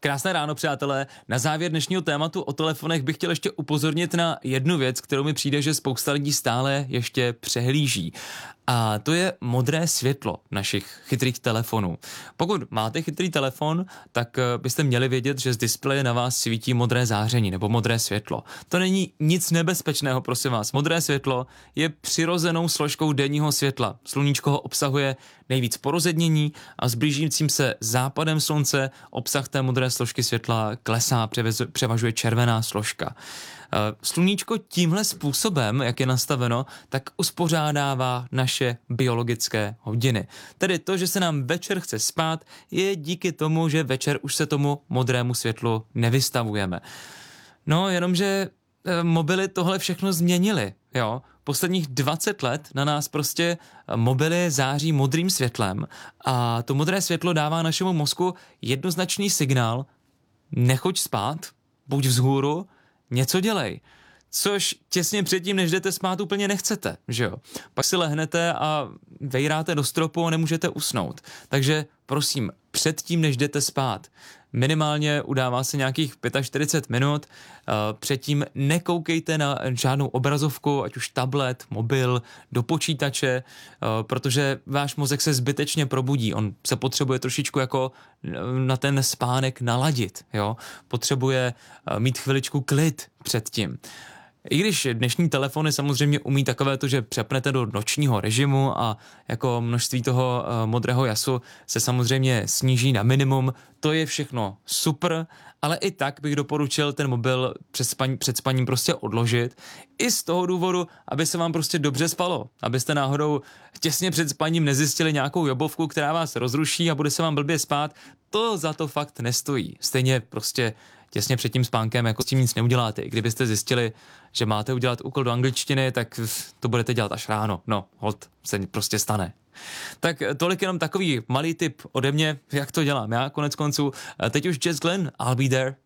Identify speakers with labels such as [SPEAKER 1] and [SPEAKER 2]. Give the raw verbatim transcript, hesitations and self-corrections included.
[SPEAKER 1] Krásné ráno, přátelé. Na závěr dnešního tématu o telefonech bych chtěl ještě upozornit na jednu věc, kterou mi přijde, že spousta lidí stále ještě přehlíží. A to je modré světlo našich chytrých telefonů. Pokud máte chytrý telefon, tak byste měli vědět, že z displeje na vás svítí modré záření nebo modré světlo. To není nic nebezpečného, prosím vás. Modré světlo je přirozenou složkou denního světla. Sluníčko ho obsahuje nejvíc po rozednění a s blížícím se západem slunce obsah té modré složky světla klesá, převažuje červená složka. Sluníčko tímhle způsobem, jak je nastaveno, tak uspořádává naše biologické hodiny. Tedy to, že se nám večer chce spát, je díky tomu, že večer už se tomu modrému světlu nevystavujeme. No, jenomže mobily tohle všechno změnily, jo. Posledních dvacet let na nás prostě mobily září modrým světlem a to modré světlo dává našemu mozku jednoznačný signál: nechoď spát, buď vzhůru, něco dělej. Což těsně předtím, než jdete spát, úplně nechcete, že jo. Pak si lehnete a vejráte do stropu a nemůžete usnout. Takže prosím, předtím, než jdete spát, minimálně udává se nějakých čtyřicet pět minut, předtím nekoukejte na žádnou obrazovku, ať už tablet, mobil, do počítače, protože váš mozek se zbytečně probudí. On se potřebuje trošičku jako na ten spánek naladit, jo. Potřebuje mít chviličku klid předtím. I když dnešní telefony samozřejmě umí takové to, že přepnete do nočního režimu a jako množství toho uh, modrého jasu se samozřejmě sníží na minimum, to je všechno super, ale i tak bych doporučil ten mobil před spaním, před spaním prostě odložit. I z toho důvodu, aby se vám prostě dobře spalo, abyste náhodou těsně před spaním nezjistili nějakou jobovku, která vás rozruší a bude se vám blbě spát. To za to fakt nestojí. Stejně prostě těsně před tím spánkem jako s tím nic neuděláte. I kdybyste zjistili, že máte udělat úkol do angličtiny, tak to budete dělat až ráno. No, hold, se prostě stane. Tak tolik jenom takový malý tip ode mě, jak to dělám já konec konců. Teď už Jess Glynne, I'll Be There.